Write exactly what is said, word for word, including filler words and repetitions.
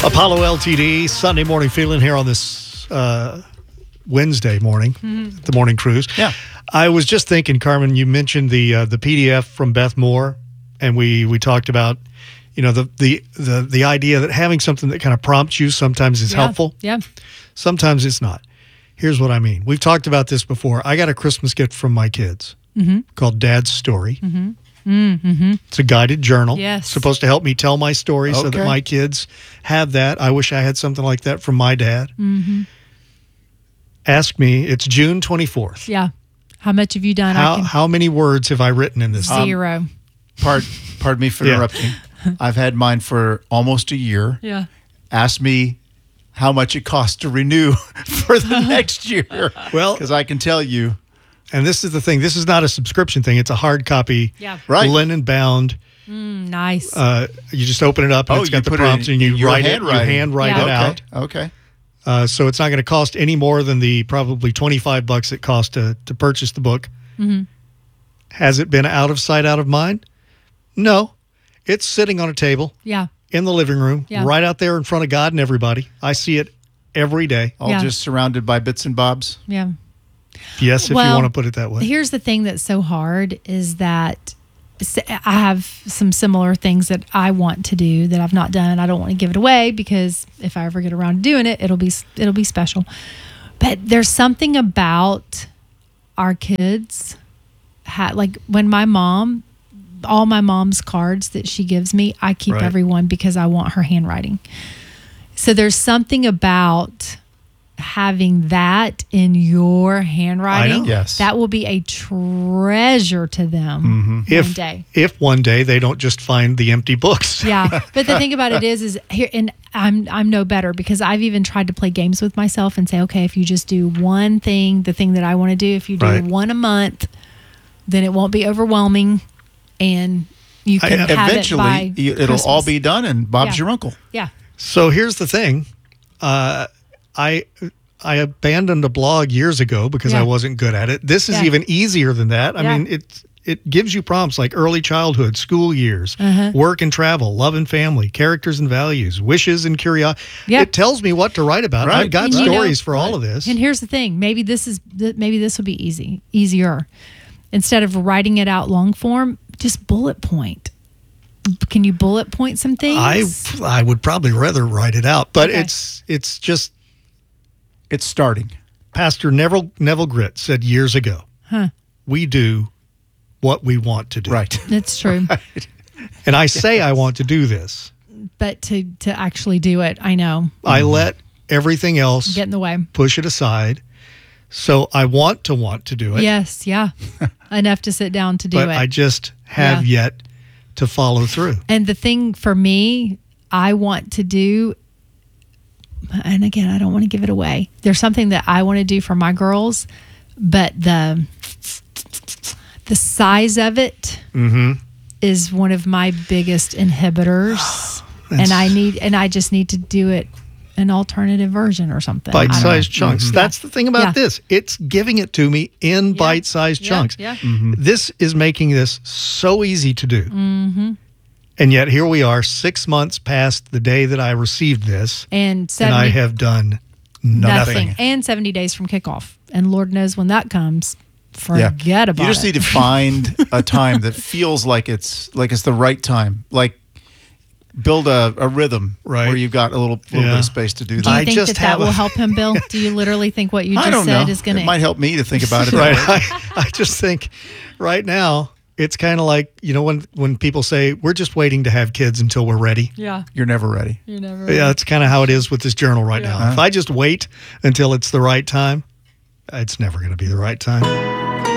Apollo L T D, Sunday morning feeling here on this uh, Wednesday morning, mm-hmm. the morning cruise. Yeah. I was just thinking, Carmen, you mentioned the uh, the P D F from Beth Moore, and we, we talked about, you know, the, the, the, the idea that having something that kind of prompts you sometimes is yeah. helpful. Yeah. Sometimes it's not. Here's what I mean. We've talked about this before. I got a Christmas gift from my kids mm-hmm. called Dad's Story. Mm-hmm. Mm-hmm. It's a guided journal. Yes. It's supposed to help me tell my story okay. so that my kids have that. I wish I had something like that from my dad. Mm-hmm. Ask me. It's June twenty-fourth. Yeah. How much have you done? How I can... how many words have I written in this? Zero. Um, part, pardon me for Yeah. interrupting. I've had mine for almost a year. Yeah. Ask me how much it costs to renew for the next year. Well, because I can tell you. And this is the thing. This is not a subscription thing. It's a hard copy, Yeah. Right. linen bound. Mm, nice. Uh, you just open it up and Oh, it's you got the put it prompts in- and you in your write it. You handwriting. handwrite Yeah. it Okay. out. Okay. Uh, so it's not going to cost any more than the probably twenty-five bucks it cost to, to purchase the book. Mm-hmm. Has it been out of sight, out of mind? No. It's sitting on a table yeah. in the living room, Yeah. right out there in front of God and everybody. I see it every day. All Yeah. just surrounded by bits and bobs. Yeah. Yes, if you Well, want to put it that way. Here's the thing that's so hard is that s- I have some similar things that I want to do that I've not done. I don't want to give it away because if I ever get around to doing it, it'll be it'll be special. But there's something about our kids, ha- like when my mom, all my mom's cards that she gives me, I keep Right. every one because I want her handwriting. So there's something about having that in your handwriting. I know. Yes. That will be a treasure to them one if, day. if one day they don't just find the empty books. Yeah. But the thing about it is, is here, and I'm, I'm no better because I've even tried to play games with myself and say, okay, if you just do one thing, the thing that I want to do, if you do Right. one a month, then it won't be overwhelming and you can I- have Eventually, it by you- it'll Christmas. all be done, and Bob's Yeah. your uncle. Yeah. So here's the thing. Uh, I I abandoned a blog years ago because Yeah. I wasn't good at it. This is Yeah. even easier than that. I Yeah. mean, it it gives you prompts like early childhood, school years, Uh-huh. work and travel, love and family, characters and values, wishes and curiosity. Yeah. It tells me what to write about. Right. I've got And you know- stories for all of this. And here's the thing: maybe this is th- maybe this will be easy, easier. Instead of writing it out long form, just bullet point. Can you bullet point some things? I I would probably rather write it out, but Okay. it's it's just It's starting. Pastor Neville Neville Grit said years ago. Huh. We do what we want to do. Right. That's true. And I say I want to do this. But to to actually do it, I know I let everything else get in the way. push it aside. So I want to want to do it, Yes, yeah, enough to sit down to do but it. I just have Yeah. yet to follow through. And the thing for me, I want to do, and again, I don't want to give it away. There's something that I want to do for my girls, but the the size of it is one of my biggest inhibitors, and I need, and I just need to do it an alternative version or something. I don't know. Bite-sized chunks. That's the thing about Yeah. this. It's giving it to me in bite-sized Yeah, chunks. yeah. This is making this so easy to do. Mm-hmm. And yet here we are, six months past the day that I received this, And and seventy, I have done nothing. nothing, and seventy days from kickoff, and Lord knows when that comes. Forget about it. You just need to find a time that feels like it's like it's the right time. Like build a, a rhythm Right. where you've got a little, little Yeah. bit of space to do Do that. you I think just that that have will a- help him, Bill? Do you literally think what you I just don't said know. is going It might to? help me to think about it. Right. that way. I, I just think right now it's kind of like, you know, when, when people say we're just waiting to have kids until we're ready. Yeah, You're never ready. you never. Yeah, that's kind of how it is with this journal right Yeah. now. If I just wait until it's the right time, it's never going to be the right time.